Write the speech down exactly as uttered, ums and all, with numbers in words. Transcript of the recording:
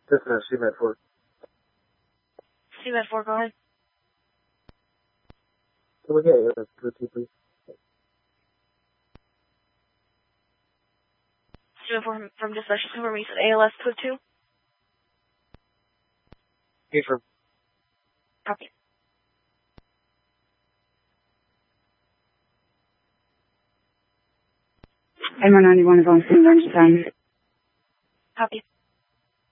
This is C M A T four. C M A T four, go ahead. Can we get A L S two oh two, please? C M A T four from, from dispatch, confirm you said A L S two oh two? Confirm. Copy. M one ninety-one is on scene, lunchtime. Copy.